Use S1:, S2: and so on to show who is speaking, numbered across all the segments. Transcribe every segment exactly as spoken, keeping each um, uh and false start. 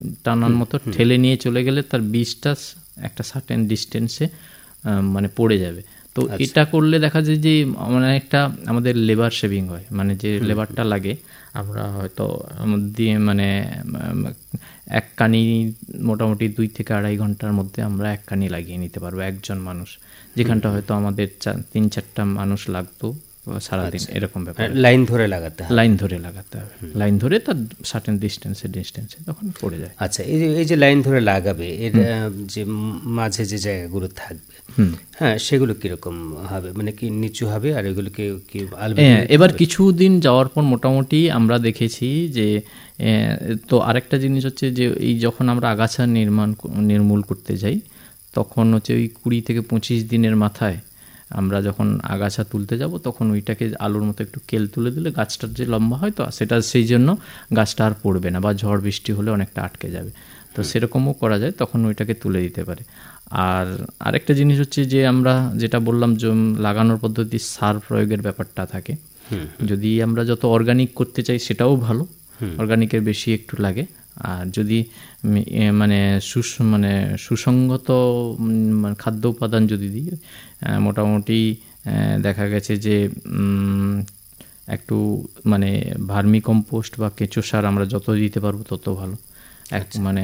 S1: টানার মতো ঠেলে নিয়ে চলে গেলে তার বীজটা একটা সার্টেন ডিস্টেন্সে মানে পড়ে যাবে। তো এটা করলে দেখা যায় যে মানে একটা আমাদের লেবার সেভিং হয়, মানে যে লেবারটা লাগে আমরা হয়তো দিয়ে মানে এক কানি মোটামুটি দুই থেকে আড়াই ঘন্টার মধ্যে আমরা এক কানি লাগিয়ে নিতে পারবো একজন মানুষ, যেখানটা হয়তো আমাদের তিন চারটা মানুষ লাগতো সারাদিন। এরকম ব্যাপার,
S2: লাইন ধরে লাগাতে হবে,
S1: লাইন ধরে লাগাতে হবে, লাইন ধরে তার সার্টেন ডিস্টেন্সে ডিস্টেন্সে তখন পড়ে যায়।
S2: আচ্ছা, এই যে এই যে লাইন ধরে লাগাবে এর যে মাঝে যে জায়গাগুলো থাকবে, হ্যাঁ, সেগুলো কিরকম হবে, মানে কি নিচু হবে আর এগুলোকে কি আলবে?
S1: এবার কিছুদিন যাওয়ার পর মোটামুটি আমরা দেখেছি যে, তো আরেকটা জিনিস হচ্ছে যে এই যখন আমরা আগাছা নির্মাণ নির্মূল করতে যাই তখন হচ্ছে ওই কুড়ি থেকে পঁচিশ দিনের মাথায় আমরা যখন আগাছা তুলতে যাব তখন ওইটাকে আলুর মতো একটু কেল তুলে দিলে গাছটার যে লম্বা হয় তো সেটা সেই জন্য গাছটা আর পড়বে না, বা ঝড় বৃষ্টি হলে অনেকটা আটকে যাবে। তো সেরকমও করা যায়, তখন ওইটাকে তুলে দিতে পারে। আর আরেকটা জিনিস হচ্ছে যে আমরা যেটা বললাম জম লাগানোর পদ্ধতি সার প্রয়োগের ব্যাপারটা থাকে। যদি আমরা যত অর্গানিক করতে চাই সেটাও ভালো, অর্গানিকের বেশি একটু লাগে। আর যদি মানে সুস মানে সুসংগত খাদ্য উপাদান যদি দিই, মোটামুটি দেখা গেছে যে একটু মানে ভার্মি কম্পোস্ট বা কেঁচো সার আমরা যত দিতে পারবো তত ভালো। এক মানে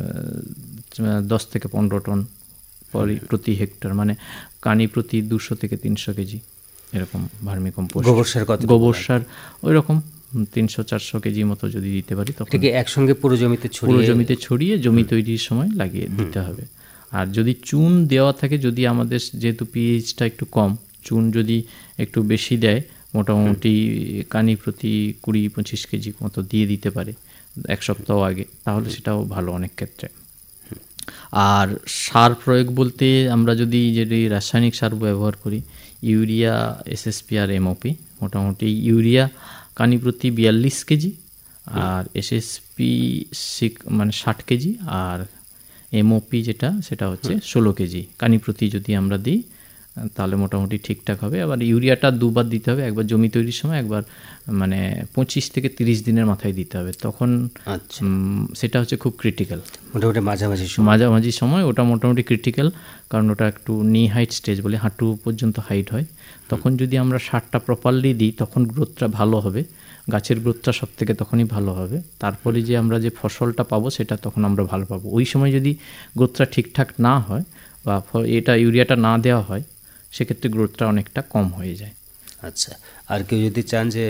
S1: দশ থেকে পনেরো টন প্রতি হেক্টর, মানে কানি প্রতি দুশো থেকে তিনশো কেজি এরকম ভার্মি কম্পোস্ট।
S2: গোবর সার কত?
S1: গোবর সার ওই রকম তিনশো চারশো কেজি মতো যদি দিতে পারি তখন
S2: একসঙ্গে পুরো জমিতে
S1: পুরো জমিতে ছড়িয়ে জমি তৈরির সময় লাগিয়ে দিতে হবে। আর যদি চুন দেওয়া থাকে, যদি আমাদের যেহেতু পিএইচটা একটু কম, চুন যদি একটু বেশি দেয় মোটামুটি কানি প্রতি কুড়ি পঁচিশ কেজি মতো দিয়ে দিতে পারে এক সপ্তাহ আগে, তাহলে সেটাও ভালো অনেক ক্ষেত্রে। আর সার প্রয়োগ বলতে আমরা যদি যদি রাসায়নিক সার ব্যবহার করি, ইউরিয়া, এসএসপি আর এমওপি, মোটামুটি ইউরিয়া কানি প্রতি বিয়াল্লিশ কেজি আর এসএসপি মানে ষাট কেজি আর এমওপি যেটা সেটা হচ্ছে ষোলো কেজি কানি প্রতি যদি আমরা দিই তাহলে মোটামুটি ঠিকঠাক হবে। আবার ইউরিয়াটা দুবার দিতে হবে, একবার জমি তৈরির সময়, একবার মানে পঁচিশ থেকে তিরিশ দিনের মাথায় দিতে হবে, তখন সেটা হচ্ছে খুব ক্রিটিক্যাল।
S2: মোটামুটি মাঝামাঝি
S1: মাঝামাঝি সময় ওটা মোটামুটি ক্রিটিক্যাল, কারণ ওটা একটু নি হাইট স্টেজ বলে হাঁটু পর্যন্ত হাইট হয়। তখন যদি আমরা সারটা প্রপারলি দিই তখন গ্রোথটা ভালো হবে, গাছের গ্রোথটা সব থেকে তখনই ভালো হবে। তারপরে যে আমরা যে ফসলটা পাবো সেটা তখন আমরা ভালো পাবো। ওই সময় যদি গ্রোথটা ঠিকঠাক না হয় বা এটা ইউরিয়াটা না দেওয়া হয় সেক্ষেত্রে গ্রোথটা অনেকটা কম হয়ে যায়।
S2: আচ্ছা, আর কেউ যদি চান যে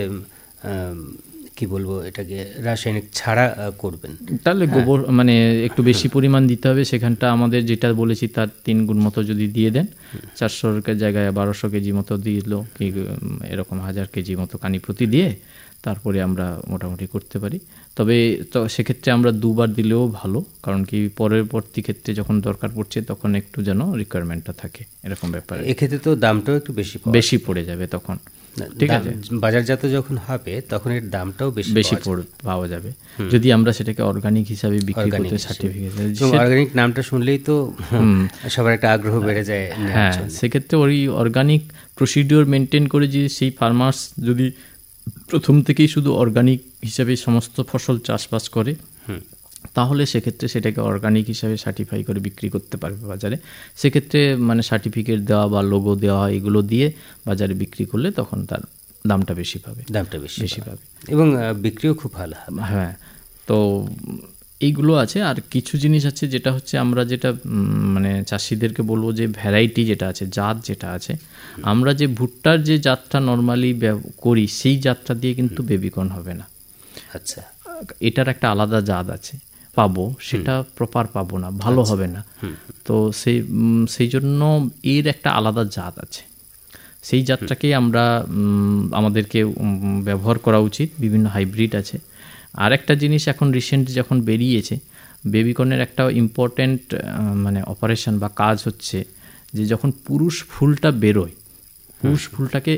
S2: কি বলবো এটাকে রাসায়নিক ছাড়া করবেন, তাহলে
S1: গোবর মানে একটু বেশি পরিমাণ দিতে হবে, সেখানটা আমাদের যেটা বলেছি তার তিন গুণ মতো যদি দিয়ে দেন, চারশোর জায়গায় বারোশো কেজি মতো দিল কি এরকম হাজার কেজি মতো কানি প্রতি দিয়ে তারপরে আমরা মোটামুটি করতে পারি। তবে তো সেক্ষেত্রে আমরা দুবার দিলেও ভালো, কারণ কি পরবর্তী ক্ষেত্রে যখন দরকার পড়ছে তখন একটু যেন রিকোয়ারমেন্টটা থাকে এরকম ব্যাপার।
S2: এক্ষেত্রে তো দামটাও একটু বেশি
S1: বেশি পড়ে যাবে তখন, ঠিক আছে,
S2: বাজারজাত যখন হবে তখন এর দামটাও বেশি
S1: বেশি পাওয়া যাবে যদি আমরা সেটাকে অর্গানিক হিসাবে বিক্রি করতে সার্টিফিকেট।
S2: অর্গানিক নামটা শুনলেই তো সবার একটা আগ্রহ বেড়ে যায়।
S1: হ্যাঁ, সেক্ষেত্রে ওই অর্গানিক প্রসিডিওর মেনটেন করে যে সেই ফার্মার্স যদি প্রথম থেকেই শুধু অর্গানিক হিসাবে সমস্ত ফসল চাষবাস করে তাহলে সেক্ষেত্রে সেটাকে অর্গানিক হিসাবে সার্টিফাই করে বিক্রি করতে পারবে বাজারে। সেক্ষেত্রে মানে সার্টিফিকেট দেওয়া বা লোগো দেওয়া এগুলো দিয়ে বাজারে বিক্রি করলে তখন তার দামটা বেশি পাবে,
S2: দামটা বেশি
S1: বেশি পাবে
S2: এবং বিক্রিও খুব ভালো হবে।
S1: হ্যাঁ, তো এইগুলো আছে। আর কিছু জিনিস আছে যেটা হচ্ছে আমরা যেটা মানে চাষিদেরকে বলবো যে ভ্যারাইটি যেটা আছে, জাত যেটা আছে, আমরা যে ভুট্টার যে জাতটা নর্মালি করি সেই জাতটা দিয়ে কিন্তু বেবিকর্ন হবে না।
S2: আচ্ছা,
S1: এটার একটা আলাদা জাত আছে, পাবো সেটা প্রপার পাবো না, ভালো হবে না। তো সেই সেই জন্য এর একটা আলাদা জাত আছে, সেই জাতটাকে আমরা আমাদেরকে ব্যবহার করা উচিত। বিভিন্ন হাইব্রিড আছে। আর একটা জিনিস এখন রিসেন্ট যখন বেরিয়েছে, বেবিকর্নের একটা ইম্পর্ট্যান্ট মানে অপারেশন বা কাজ হচ্ছে যে যখন পুরুষ ফুলটা বেরোয়, পুরুষ ফুলটাকে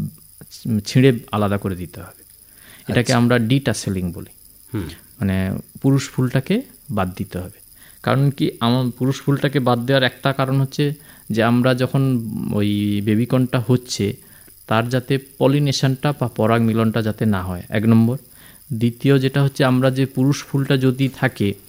S1: ছিঁড়ে আলাদা করে দিতে হবে। এটাকে আমরা ডিটাসেলিং বলি, মানে পুরুষ ফুলটাকে বাদ দিতে হবে। কারণ কি, আমার পুরুষ ফুলটাকে বাদ দেওয়ার একটা কারণ হচ্ছে যে আমরা যখন ওই বেবিকর্নটা হচ্ছে তার যাতে পলিনেশনটা বা পরাগ মিলনটা যাতে না হয়, এক নম্বর। দ্বিতীয় যেটা হচ্ছে আমরা যে পুরুষ ফুলটা যদি থাকে